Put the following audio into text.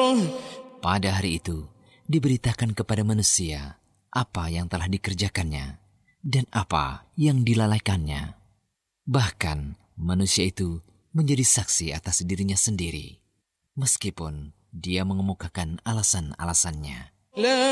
أجره. Pada hari itu, diberitakan kepada manusia apa yang telah dikerjakannya dan apa yang dilalaikannya. Bahkan manusia itu menjadi saksi atas dirinya sendiri, meskipun dia mengemukakan alasan-alasannya. لا